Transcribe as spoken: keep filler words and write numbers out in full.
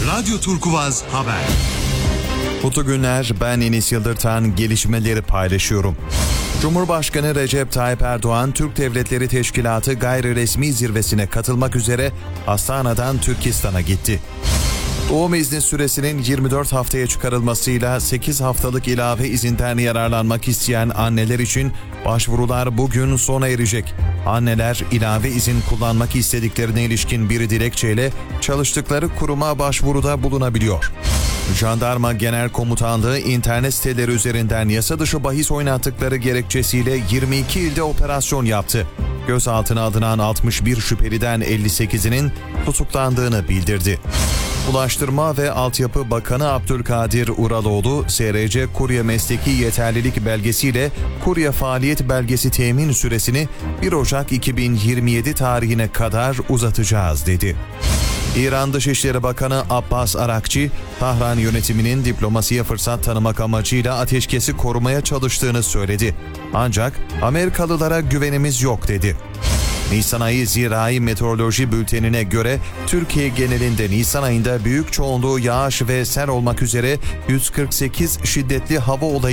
Radyo Turkuaz Haber. Mutlu günler, ben Enis Yıldırtan, gelişmeleri paylaşıyorum. Cumhurbaşkanı Recep Tayyip Erdoğan, Türk Devletleri Teşkilatı gayri resmi zirvesine katılmak üzere Astana'dan Türkistan'a gitti. Doğum izni süresinin yirmi dört haftaya çıkarılmasıyla sekiz haftalık ilave izinden yararlanmak isteyen anneler için başvurular bugün sona erecek. Anneler ilave izin kullanmak istediklerine ilişkin bir dilekçeyle çalıştıkları kuruma başvuruda bulunabiliyor. Jandarma Genel Komutanlığı internet siteleri üzerinden yasa dışı bahis oynattıkları gerekçesiyle yirmi iki ilde operasyon yaptı. Gözaltına alınan altmış bir şüpheliden elli sekizinin tutuklandığını bildirdi. Ulaştırma ve Altyapı Bakanı Abdülkadir Uraloğlu, S R C kurye mesleki yeterlilik belgesiyle kurye faaliyet belgesi temin süresini bir Ocak iki bin yirmi yedi tarihine kadar uzatacağız dedi. İran Dışişleri Bakanı Abbas Arakçi, Tahran yönetiminin diplomasiye fırsat tanımak amacıyla ateşkesi korumaya çalıştığını söyledi. Ancak Amerikalılara güvenimiz yok dedi. Nisan ayı Zirai Meteoroloji Bülteni'ne göre Türkiye genelinde Nisan ayında büyük çoğunluğu yağış ve sel olmak üzere yüz kırk sekiz şiddetli hava olayı